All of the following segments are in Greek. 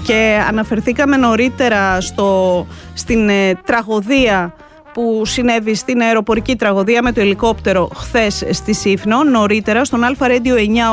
και αναφερθήκαμε νωρίτερα στην τραγωδία που συνέβη, στην αεροπορική τραγωδία με το ελικόπτερο χθες στη Σύφνο. Νωρίτερα στον Αλφα Radio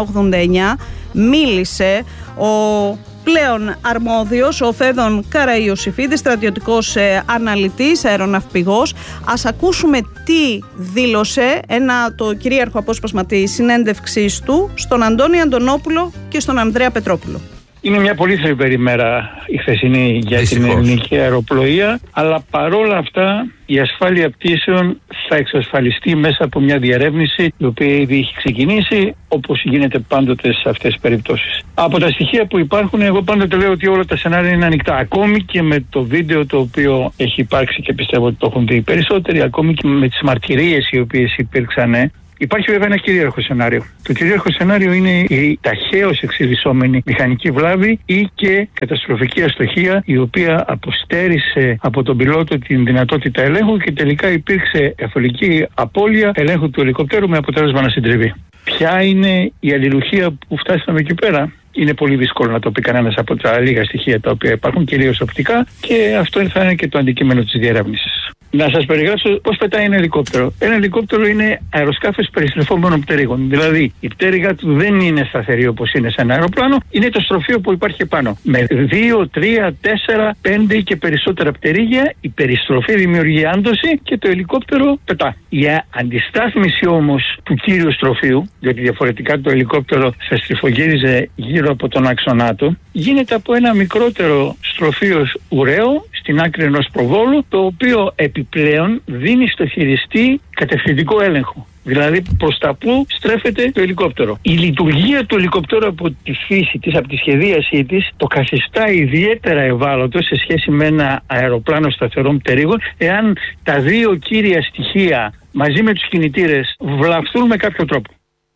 989 μίλησε ο πλέον αρμόδιος, ο Φέδων Καραϊωσήφιδης, στρατιωτικός αναλυτής, αεροναυπηγός. Ας ακούσουμε τι δήλωσε το κυρίαρχο απόσπασμα της συνέντευξής του στον Αντώνη Αντωνόπουλο και στον Ανδρέα Πετρόπουλο. Είναι μια πολύ θλιβερή ημέρα η χθεσινή για την ελληνική αεροπλοεία, αλλά παρόλα αυτά η ασφάλεια πτήσεων θα εξασφαλιστεί μέσα από μια διερεύνηση η οποία ήδη έχει ξεκινήσει, όπως γίνεται πάντοτε σε αυτές τις περιπτώσεις. Από τα στοιχεία που υπάρχουν, εγώ πάντοτε λέω ότι όλα τα σενάρια είναι ανοιχτά. Ακόμη και με το βίντεο το οποίο έχει υπάρξει και πιστεύω ότι το έχουν δει οι περισσότεροι, ακόμη και με τις μαρτυρίες οι οποίες υπήρξαν. Υπάρχει βέβαια ένα κυρίαρχο σενάριο. Το κυρίαρχο σενάριο είναι η ταχαίως εξελισσόμενη μηχανική βλάβη ή και καταστροφική αστοχία, η οποία αποστέρισε από τον πιλότο την δυνατότητα ελέγχου και τελικά υπήρξε αιωλική απώλεια ελέγχου του ελικόπτερου με αποτέλεσμα να συντριβεί. Ποια είναι η αλληλουχία που φτάσαμε εκεί πέρα? Είναι πολύ δύσκολο να το πει κανένας από τα λίγα στοιχεία τα οποία υπάρχουν, κυρίως οπτικά, και αυτό θα είναι και το αντικείμενο της διερεύνησης. Να σας περιγράψω πώς πετάει ένα ελικόπτερο. Ένα ελικόπτερο είναι αεροσκάφος περιστρεφόμενων πτέρυγων. Δηλαδή, η πτέρυγα του δεν είναι σταθερή όπως είναι σε ένα αεροπλάνο, είναι το στροφείο που υπάρχει επάνω. Με 2, 3, 4, 5 και περισσότερα πτερίγια, η περιστροφή δημιουργεί άντωση και το ελικόπτερο πετά. Η αντιστάθμιση όμως του κύριου στροφείου, διότι διαφορετικά το ελικόπτερο θα στριφογύριζε γύρω από τον άξονά του, γίνεται από ένα μικρότερο στροφείο ουραίο στην άκρη ενός προβόλου, το οποίο επιπλέον δίνει στο χειριστή κατευθυντικό έλεγχο. Δηλαδή προς τα που στρέφεται το ελικόπτερο. Η λειτουργία του ελικόπτερου από τη φύση της, από τη σχεδίασή της, το καθιστά ιδιαίτερα ευάλωτο σε σχέση με ένα αεροπλάνο σταθερών πτερύγων, εάν τα δύο κύρια στοιχεία μαζί με τους κινητήρες βλαφθούν με κάποιο τρόπο.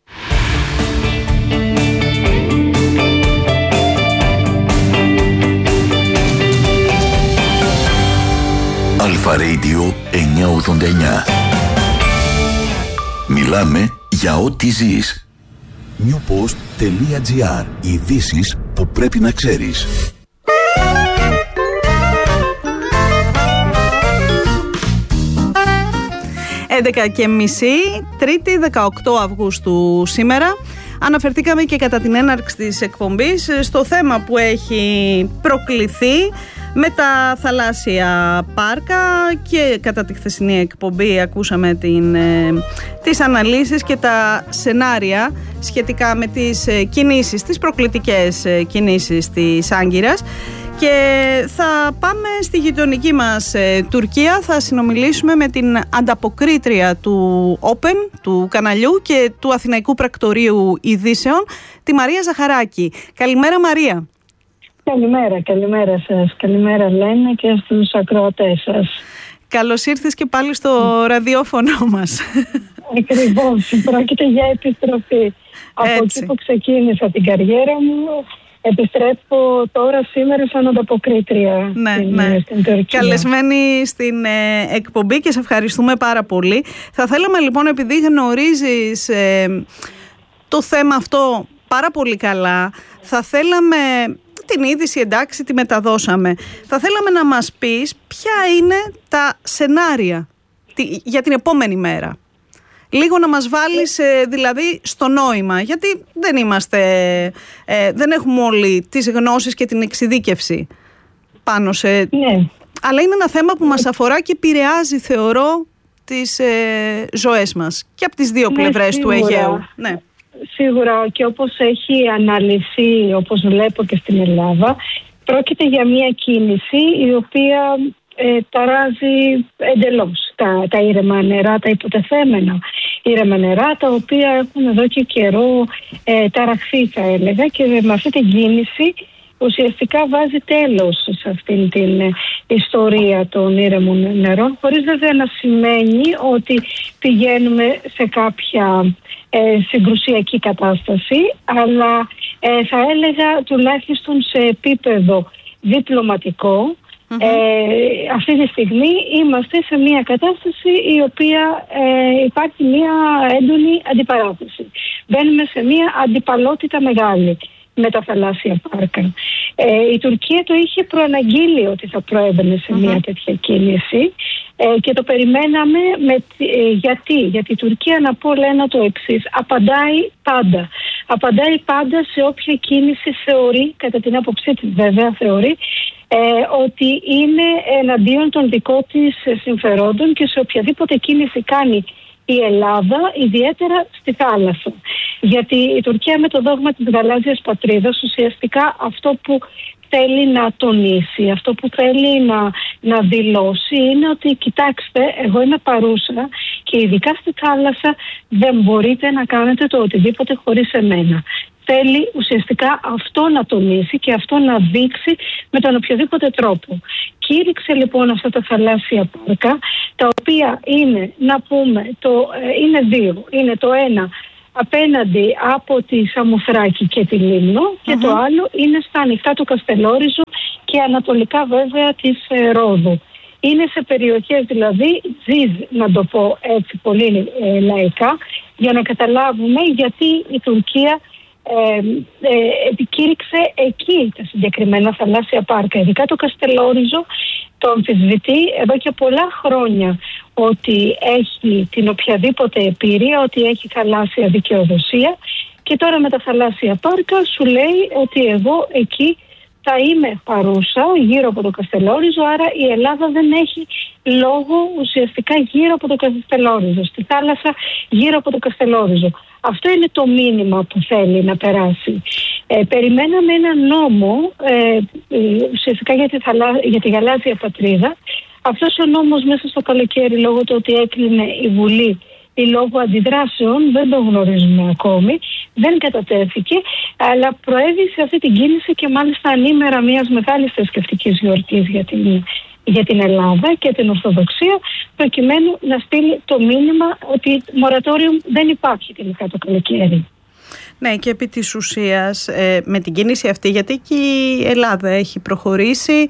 Αλφα Radio 989. Μιλάμε για ό,τι ζεις. newpost.gr. Ειδήσεις που πρέπει να ξέρεις. .30 Τρίτη 18 Αυγούστου σήμερα. Αναφερθήκαμε και κατά την έναρξη της εκπομπής στο θέμα που έχει προκληθεί με τα θαλάσσια πάρκα, και κατά τη χθεσινή εκπομπή ακούσαμε τις αναλύσεις και τα σενάρια σχετικά με τις κινήσεις, τις προκλητικές κινήσεις της Άγκυρας. Και θα πάμε στη γειτονική μας Τουρκία, θα συνομιλήσουμε με την ανταποκρίτρια του Open, του καναλιού και του Αθηναϊκού Πρακτορείου Ειδήσεων, τη Μαρία Ζαχαράκη. Καλημέρα Μαρία. Καλημέρα σας. Καλημέρα Λένα και στους ακροατές σας. Καλώς ήρθες και πάλι στο ραδιόφωνο μας. Ακριβώς, πρόκειται για επιστροφή. Από εκεί που ξεκίνησα την καριέρα μου, επιστρέφω τώρα σήμερα σαν ανταποκρίτρια στην Τουρκία. Καλεσμένη στην εκπομπή και σε ευχαριστούμε πάρα πολύ. Θα θέλαμε λοιπόν, επειδή γνωρίζεις το θέμα αυτό πάρα πολύ καλά, θα θέλαμε την είδηση, εντάξει, τη μεταδώσαμε. Θα θέλαμε να μας πεις ποια είναι τα σενάρια για την επόμενη μέρα. Λίγο να μας βάλεις δηλαδή στο νόημα, γιατί δεν έχουμε όλοι τις γνώσεις και την εξειδίκευση πάνω σε... Ναι. Αλλά είναι ένα θέμα που μας αφορά και επηρεάζει, θεωρώ, τις ζωές μας και από τις δύο πλευρές του Αιγαίου. Ναι. Σίγουρα, και όπως έχει αναλυθεί, όπως βλέπω και στην Ελλάδα, πρόκειται για μια κίνηση η οποία ταράζει εντελώς τα ήρεμα νερά, τα υποτεθέμενα ήρεμα νερά, τα οποία έχουν εδώ και καιρό ταραχθεί, θα έλεγα, και με αυτή την κίνηση ουσιαστικά βάζει τέλος σε αυτήν την ιστορία των ήρεμων νερών, χωρίς βέβαια να σημαίνει ότι πηγαίνουμε σε κάποια συγκρουσιακή κατάσταση, αλλά θα έλεγα τουλάχιστον σε επίπεδο διπλωματικό. Αυτή τη στιγμή είμαστε σε μια κατάσταση η οποία υπάρχει μια έντονη αντιπαράθεση. Μπαίνουμε σε μια αντιπαλότητα μεγάλη με τα θαλάσσια πάρκα. Η Τουρκία το είχε προαναγγείλει ότι θα προέβαινε σε μια τέτοια κίνηση και το περιμέναμε. Γιατί η Τουρκία, να πω Λένα, το εξής: απαντάει πάντα σε όποια κίνηση θεωρεί, κατά την άποψή της βέβαια θεωρεί, ότι είναι εναντίον των δικών της συμφερόντων, και σε οποιαδήποτε κίνηση κάνει η Ελλάδα, ιδιαίτερα στη θάλασσα. Γιατί η Τουρκία, με το δόγμα της γαλάζιας πατρίδας, ουσιαστικά αυτό που θέλει να τονίσει, αυτό που θέλει να δηλώσει, είναι ότι κοιτάξτε, εγώ είμαι παρούσα και ειδικά στη θάλασσα δεν μπορείτε να κάνετε το οτιδήποτε χωρίς εμένα. Θέλει ουσιαστικά αυτό να τονίσει και αυτό να δείξει με τον οποιοδήποτε τρόπο. Κήρυξε λοιπόν αυτά τα θαλάσσια πάρκα, τα οποία είναι, να πούμε, είναι δύο. Είναι το ένα απέναντι από τη Σαμοθράκη και τη Λίμνο, και το άλλο είναι στα ανοιχτά του Καστελόριζου και ανατολικά βέβαια της Ρόδου. Είναι σε περιοχές, δηλαδή Ζιζ, να το πω έτσι πολύ λαϊκά, για να καταλάβουμε γιατί η Τουρκία επικήρυξε εκεί τα συγκεκριμένα θαλάσσια πάρκα. Ειδικά το Καστελόριζο το αμφισβητεί εδώ και πολλά χρόνια, ότι έχει την οποιαδήποτε επίρρεια, ότι έχει θαλάσσια δικαιοδοσία, και τώρα με τα θαλάσσια πάρκα σου λέει ότι εγώ εκεί θα είμαι παρούσα γύρω από το Καστελόριζο, άρα η Ελλάδα δεν έχει λόγο ουσιαστικά γύρω από το Καστελόριζο, στη θάλασσα γύρω από το Καστελόριζο. Αυτό είναι το μήνυμα που θέλει να περάσει. Περιμέναμε ένα νόμο ουσιαστικά για τη γαλάζια πατρίδα. Αυτός ο νόμος μέσα στο καλοκαίρι, λόγω του ότι έκλεινε η Βουλή ή λόγω αντιδράσεων, δεν το γνωρίζουμε ακόμη, δεν κατατέθηκε, αλλά προέβη σε αυτή την κίνηση και μάλιστα ανήμερα μιας μεγάλης θρησκευτικής γιορτής για την Ελλάδα και την Ορθοδοξία, προκειμένου να στείλει το μήνυμα ότι μορατόριο δεν υπάρχει τελικά το καλοκαίρι. Ναι, και επί της ουσίας με την κίνηση αυτή, γιατί και η Ελλάδα έχει προχωρήσει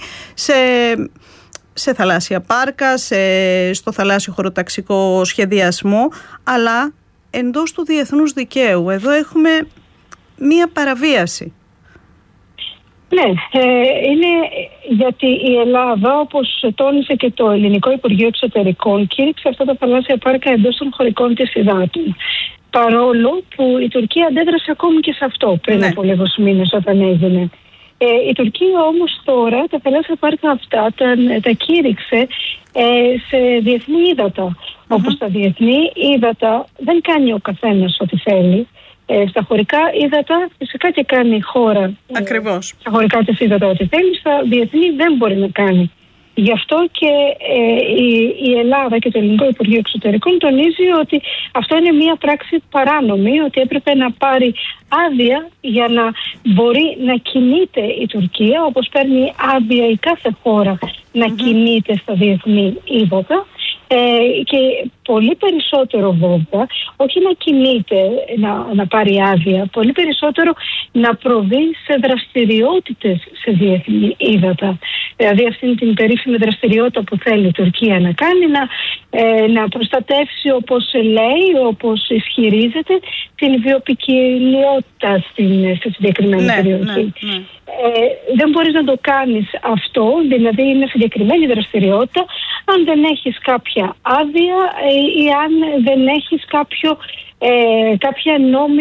σε θαλάσσια πάρκα, στο θαλάσσιο χωροταξικό σχεδιασμό, αλλά εντός του διεθνούς δικαίου. Εδώ έχουμε μία παραβίαση. Ναι, είναι γιατί η Ελλάδα, όπως τόνισε και το Ελληνικό Υπουργείο Εξωτερικών, κήρυξε αυτά τα θαλάσσια πάρκα εντός των χωρικών της υδάτων. Παρόλο που η Τουρκία αντέδρασε ακόμη και σε αυτό πριν από λίγους μήνες όταν έγινε. Η Τουρκία όμως τώρα τα θαλάσσια πάρκα αυτά τα κήρυξε σε διεθνή ύδατα. Όπως τα διεθνή ύδατα δεν κάνει ο καθένας ό,τι θέλει. Στα χωρικά ύδατα φυσικά και κάνει η χώρα. Ακριβώς. Στα χωρικά της ύδατα ό,τι θέλει, στα διεθνή δεν μπορεί να κάνει. Γι' αυτό και η Ελλάδα και το Ελληνικό Υπουργείο Εξωτερικών τονίζει ότι αυτό είναι μια πράξη παράνομη, ότι έπρεπε να πάρει άδεια για να μπορεί να κινείται η Τουρκία, όπως παίρνει άδεια η κάθε χώρα να κινείται στα διεθνή ύδατα. Και πολύ περισσότερο βέβαια, όχι να κινείται, να πάρει άδεια, πολύ περισσότερο να προβεί σε δραστηριότητες σε διεθνή ύδατα. Δηλαδή αυτήν την περίφημη δραστηριότητα που θέλει η Τουρκία να κάνει, να προστατεύσει, όπως λέει, όπως ισχυρίζεται, την βιοποικιλότητα στη συγκεκριμένη περιοχή. Δεν μπορείς να το κάνεις αυτό, δηλαδή είναι συγκεκριμένη δραστηριότητα, αν δεν έχεις κάποια άδεια ή αν δεν έχεις κάποια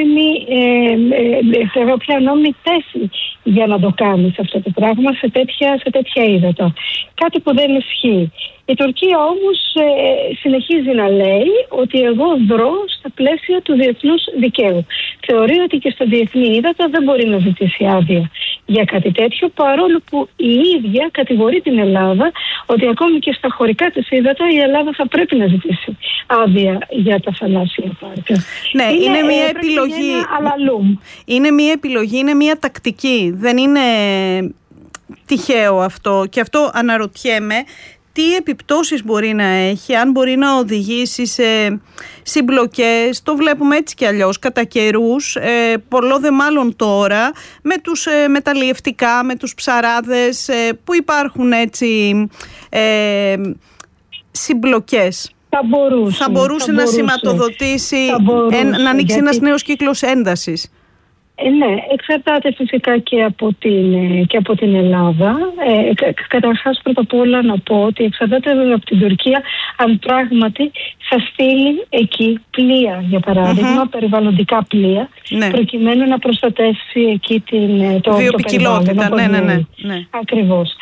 νόμιμη θέση για να το κάνεις αυτό το πράγμα σε τέτοια ύδατα. Κάτι που δεν ισχύει. Η Τουρκία όμως συνεχίζει να λέει ότι εγώ δρώ στα πλαίσια του διεθνούς δικαίου. Θεωρεί ότι και στα διεθνή ύδατα δεν μπορεί να ζητήσει άδεια για κάτι τέτοιο, παρόλο που η ίδια κατηγορεί την Ελλάδα ότι ακόμη και στα χωρικά της ύδατα η Ελλάδα θα πρέπει να ζητήσει άδεια για τα θαλάσσια πάρκα. Ναι, είναι μια επιλογή. Είναι μια επιλογή, είναι μια τακτική. Δεν είναι τυχαίο αυτό. Και αυτό αναρωτιέμαι. Τι επιπτώσεις μπορεί να έχει, αν μπορεί να οδηγήσει σε συμπλοκές, το βλέπουμε έτσι κι αλλιώς κατά καιρούς, πολλό δε μάλλον τώρα, με τους μεταλλιευτικά, με τους ψαράδες, που υπάρχουν έτσι συμπλοκές. Θα μπορούσε να σηματοδοτήσει, να ανοίξει ένας νέος κύκλος έντασης. Ναι, εξαρτάται φυσικά και από την Ελλάδα. Καταρχάς, πρώτα απ' όλα να πω ότι εξαρτάται από την Τουρκία αν πράγματι θα στείλει εκεί πλοία, για παράδειγμα, περιβαλλοντικά πλοία, προκειμένου να προστατεύσει εκεί το βιοποικιλότητα. Ναι. Ακριβώς.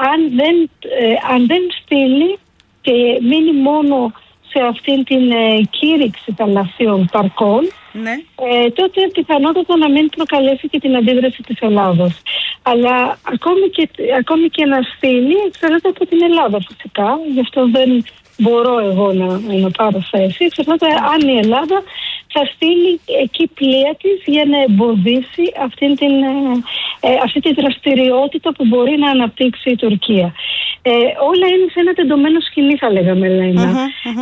Αν δεν στείλει και μείνει μόνο σε αυτήν την κήρυξη θαλασσίων παρκών, τότε πιθανότατα να μην προκαλέσει και την αντίδραση της Ελλάδας. Αλλά ακόμη και να στείλει, εξαρτάται από την Ελλάδα φυσικά, γι' αυτό δεν μπορώ εγώ να πάρω θέση. Εξαρτάται αν η Ελλάδα θα στείλει εκεί πλοία της για να εμποδίσει αυτή τη δραστηριότητα που μπορεί να αναπτύξει η Τουρκία. Όλα είναι σε ένα τεντωμένο σκηνή, θα λέγαμε, Λένα.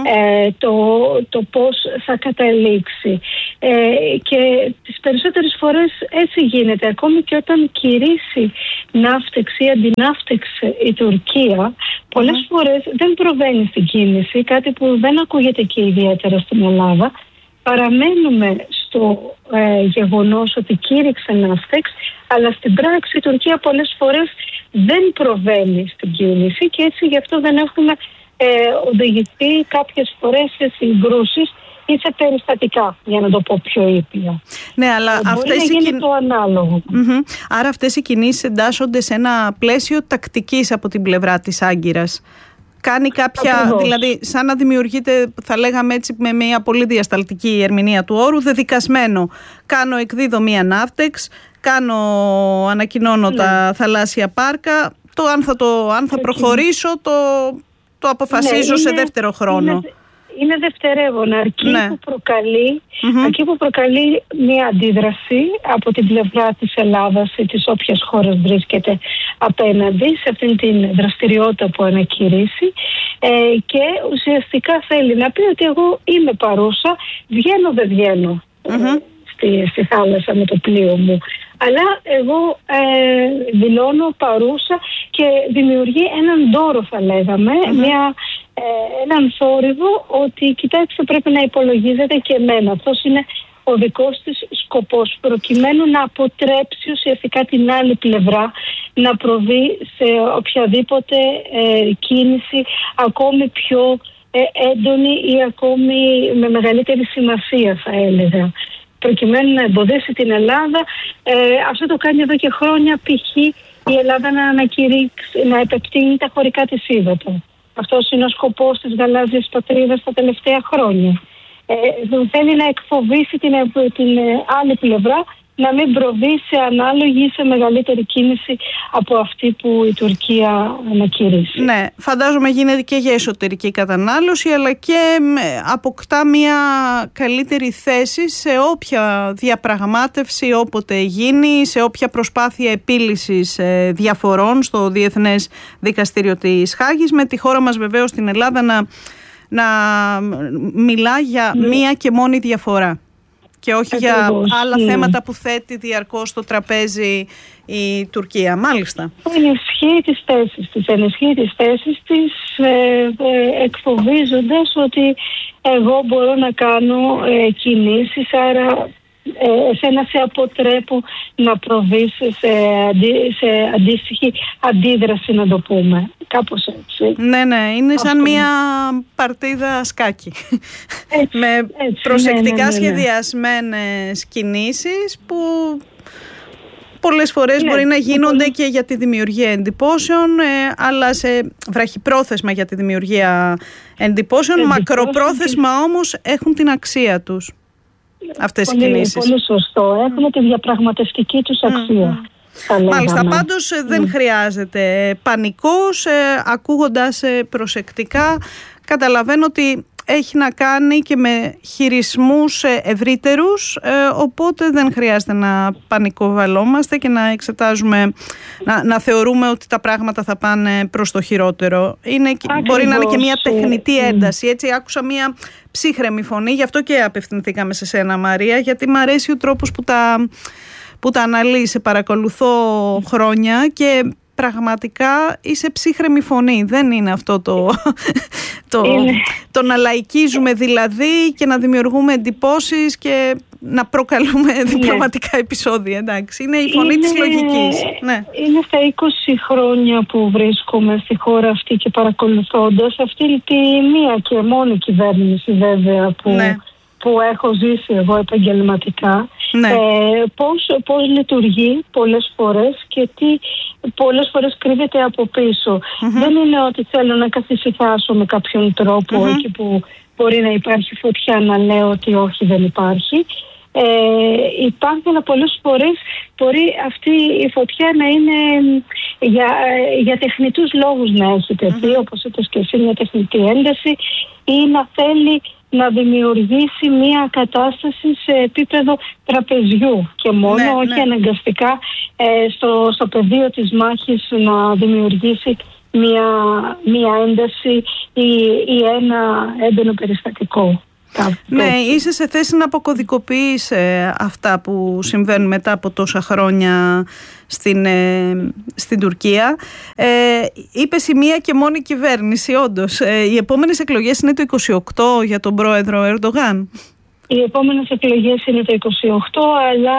Το πώς θα καταλήξει. Και τις περισσότερες φορές έτσι γίνεται. Ακόμη και όταν κηρύσει ναύτεξη ή αντιναύτεξη η Τουρκία, πολλές φορές δεν προβαίνει στην κίνηση, κάτι που δεν ακούγεται και ιδιαίτερα στην Ελλάδα. Παραμένουμε στο γεγονός ότι κήρυξε ναύτεξ, αλλά στην πράξη η Τουρκία πολλές φορές δεν προβαίνει στην κίνηση και έτσι γι' αυτό δεν έχουμε οδηγηθεί κάποιες φορές σε συγκρούσεις ή σε περιστατικά, για να το πω πιο ήπια. Ναι, αλλά μπορεί να γίνει το ανάλογο. Άρα αυτές οι κινήσεις εντάσσονται σε ένα πλαίσιο τακτικής από την πλευρά της Άγκυρας. Κάνει κάποια, δηλαδή σαν να δημιουργείται, θα λέγαμε έτσι, με μια πολύ διασταλτική ερμηνεία του όρου, δεδικασμένο. Εκδίδω μία ναύτεξ, ανακοινώνω τα θαλάσσια πάρκα, αν θα προχωρήσω το αποφασίζω σε δεύτερο χρόνο. Είναι δευτερεύον, αρκεί που προκαλεί μια αντίδραση από την πλευρά της Ελλάδας ή της όποιας χώρας βρίσκεται απέναντι σε αυτήν την δραστηριότητα που ανακηρύσει, και ουσιαστικά θέλει να πει ότι εγώ είμαι παρούσα, δεν βγαίνω στη θάλασσα με το πλοίο μου, αλλά εγώ δηλώνω παρούσα και δημιουργεί έναν ντόρο, θα λέγαμε, έναν θόρυβο ότι κοιτάξτε, πρέπει να υπολογίζετε και εμένα. Αυτός είναι ο δικός της σκοπός, προκειμένου να αποτρέψει ουσιαστικά την άλλη πλευρά να προβεί σε οποιαδήποτε κίνηση ακόμη πιο έντονη ή ακόμη με μεγαλύτερη σημασία, θα έλεγα, προκειμένου να εμποδίσει την Ελλάδα. Αυτό το κάνει εδώ και χρόνια, π.χ. η Ελλάδα να επεκτείνει τα χωρικά της ύδατα. Αυτός είναι ο σκοπός της γαλάζιας πατρίδας τα τελευταία χρόνια. Θέλει να εκφοβήσει την άλλη πλευρά, να μην προβεί σε ανάλογη ή σε μεγαλύτερη κίνηση από αυτή που η Τουρκία ανακηρύσει. Ναι, φαντάζομαι γίνεται και για εσωτερική κατανάλωση, αλλά και αποκτά μια καλύτερη θέση σε όποια διαπραγμάτευση όποτε γίνει, σε όποια προσπάθεια επίλυσης διαφορών στο Διεθνές Δικαστήριο της Χάγης, με τη χώρα μας βεβαίως στην Ελλάδα να μιλά για μία και μόνη διαφορά και όχι για άλλα θέματα που θέτει διαρκώς στο τραπέζι η Τουρκία. Μάλιστα. Ενισχύει τις θέσεις της, εκφοβίζοντας ότι εγώ μπορώ να κάνω κινήσεις, άρα εσένα σε αποτρέπω να προβείς σε αντίστοιχη αντίδραση, να το πούμε. Κάπως έτσι. Ναι, είναι σαν μια παρτίδα σκάκι. Με προσεκτικά σχεδιασμένες κινήσεις που πολλές φορές μπορεί να γίνονται και για τη δημιουργία εντυπώσεων, αλλά σε βραχυπρόθεσμα για τη δημιουργία εντυπώσεων, μακροπρόθεσμα όμως έχουν την αξία τους αυτές οι κινήσεις. Πολύ σωστό. Έχουν τη διαπραγματευτική τους αξία. Μάλιστα, πάντως δεν χρειάζεται πανικός. Ακούγοντας προσεκτικά, καταλαβαίνω ότι έχει να κάνει και με χειρισμούς ευρύτερους, οπότε δεν χρειάζεται να πανικοβαλόμαστε και να εξετάζουμε, να θεωρούμε ότι τα πράγματα θα πάνε προς το χειρότερο. Μπορεί να είναι και μια τεχνητή ένταση. Έτσι, άκουσα μια ψύχρεμη φωνή, γι' αυτό και απευθυνθήκαμε σε σένα, Μαρία, γιατί μου αρέσει ο τρόπος που τα αναλύεις. Σε παρακολουθώ χρόνια και πραγματικά είσαι ψύχρεμη φωνή. Δεν είναι αυτό το να λαϊκίζουμε δηλαδή και να δημιουργούμε εντυπώσεις και να προκαλούμε διπλωματικά επεισόδια, εντάξει. Είναι η φωνή της λογικής. Ναι. Είναι στα 20 χρόνια που βρίσκομαι στη χώρα αυτή και παρακολουθώντας αυτή τη μία και μόνη κυβέρνηση βέβαια που έχω ζήσει εγώ επαγγελματικά, πώς λειτουργεί πολλές φορές και τι πολλές φορές κρύβεται από πίσω. Δεν είναι ότι θέλω να καθησυχάσω με κάποιον τρόπο εκεί που μπορεί να υπάρχει φωτιά να λέω ότι όχι, δεν υπάρχει. Υπάρχει, αλλά πολλές φορές μπορεί αυτή η φωτιά να είναι για τεχνητούς λόγους να έχει τεθεί, όπως είπες και εσύ, μια τεχνητή ένταση, ή να θέλει να δημιουργήσει μια κατάσταση σε επίπεδο τραπεζιού και μόνο, όχι αναγκαστικά στο πεδίο της μάχης να δημιουργήσει μια ένταση ή ένα έντονο περιστατικό. Ναι, είσαι σε θέση να αποκωδικοποιείς αυτά που συμβαίνουν μετά από τόσα χρόνια στην Τουρκία. Είπες η μία και μόνη κυβέρνηση, όντως. Οι επόμενες εκλογές είναι το 28 για τον πρόεδρο Ερντογάν. Οι επόμενες εκλογές είναι το 28, αλλά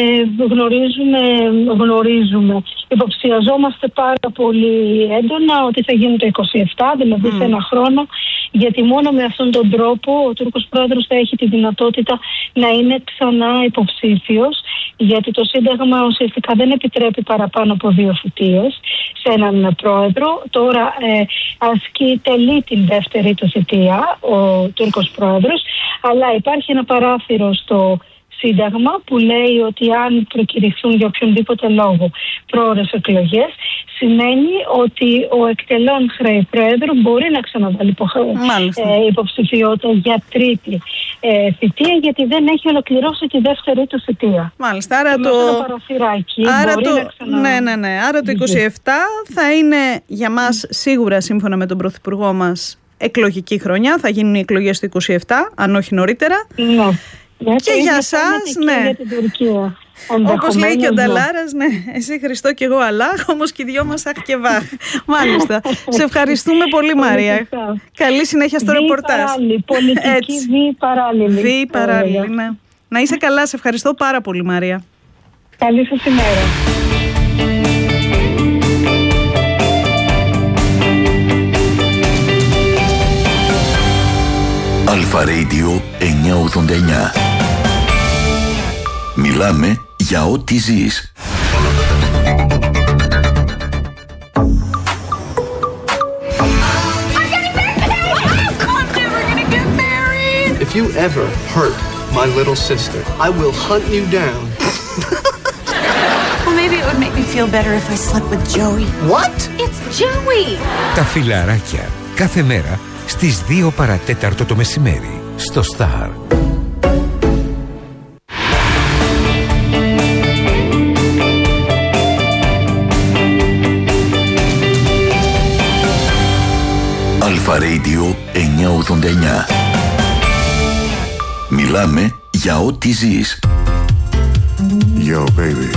γνωρίζουμε, υποψιαζόμαστε πάρα πολύ έντονα ότι θα γίνει το 27, δηλαδή σε ένα χρόνο, γιατί μόνο με αυτόν τον τρόπο ο Τούρκος πρόεδρος θα έχει τη δυνατότητα να είναι ξανά υποψήφιος, γιατί το Σύνταγμα ουσιαστικά δεν επιτρέπει παραπάνω από 2 θητείες σε έναν πρόεδρο. Τώρα τελεί την δεύτερη του θητεία ο Τούρκος πρόεδρος, αλλά υπάρχει ένα παράθυρο στο Σύνταγμα που λέει ότι αν προκηρυχθούν για οποιονδήποτε λόγο πρόορες εκλογές, σημαίνει ότι ο εκτελών χρέη πρόεδρο μπορεί να ξαναβάλει υποψηφιότητα για τρίτη θητεία, γιατί δεν έχει ολοκληρώσει τη δεύτερη του θητεία. Μάλιστα, άρα το 27 θα είναι για μας σίγουρα, σύμφωνα με τον Πρωθυπουργό μας, εκλογική χρονιά. Θα γίνουν οι εκλογές το 27, αν όχι νωρίτερα. Και για εσάς, για την Τουρκία. Όπως λέει και ο Νταλάρας, εσύ Χριστό και εγώ Αλλάχ, όμως και οι δυο μας αχ και βάχ. Μάλιστα. Σε ευχαριστούμε πολύ, Μαρία. Καλή συνέχεια στο ρεπορτάζ. Πολιτική βίη παράλληλη. Ναι. Να είσαι καλά, σε ευχαριστώ πάρα πολύ, Μαρία. Καλή σας ημέρα. Αλφα Radio 989. Μιλάμε για ό,τι ζεις. If you ever hurt my little sister, I will hunt you down. Well, maybe it would make me feel better if I slept with Joey. What? It's Joey! Τα φιλαράκια. Κάθε μέρα στις 2 παρατέταρτο το μεσημέρι στο Star. Αλφα Radio 989. Μιλάμε για ό,τι ζεις. Yo, baby.